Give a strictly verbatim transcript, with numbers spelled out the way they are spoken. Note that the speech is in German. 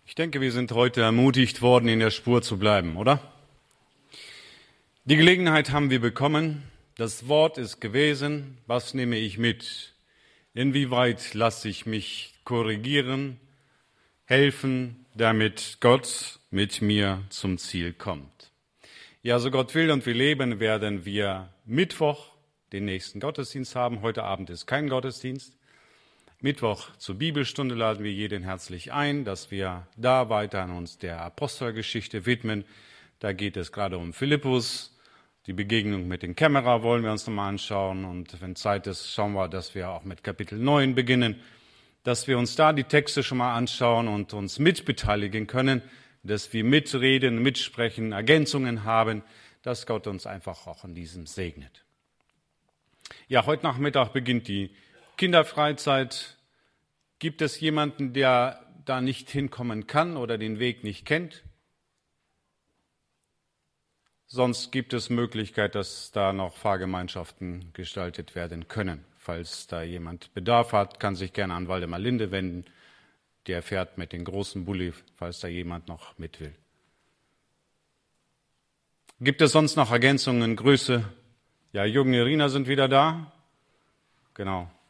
Ich denke, wir sind heute ermutigt worden, in der Spur zu bleiben, oder? Die Gelegenheit haben wir bekommen. Das Wort ist gewesen. Was nehme ich mit? Inwieweit lasse ich mich korrigieren, helfen, damit Gott mit mir zum Ziel kommt? Ja, so Gott will und wir leben, werden wir Mittwoch den nächsten Gottesdienst haben. Heute Abend ist kein Gottesdienst. Mittwoch zur Bibelstunde laden wir jeden herzlich ein, dass wir da weiter an uns der Apostelgeschichte widmen. Da geht es gerade um Philippus. Die Begegnung mit dem Kämmerer wollen wir uns nochmal anschauen. Und wenn Zeit ist, schauen wir, dass wir auch mit Kapitel neun beginnen, dass wir uns da die Texte schon mal anschauen und uns mitbeteiligen können, dass wir mitreden, mitsprechen, Ergänzungen haben, dass Gott uns einfach auch in diesem segnet. Ja, heute Nachmittag beginnt die Kinderfreizeit. Gibt es jemanden, der da nicht hinkommen kann oder den Weg nicht kennt? Sonst gibt es Möglichkeit, dass da noch Fahrgemeinschaften gestaltet werden können. Falls da jemand Bedarf hat, kann sich gerne an Waldemar Linde wenden. Der fährt mit den großen Bulli, falls da jemand noch mit will. Gibt es sonst noch Ergänzungen, Grüße? Ja, Jürgen und Irina sind wieder da. Genau.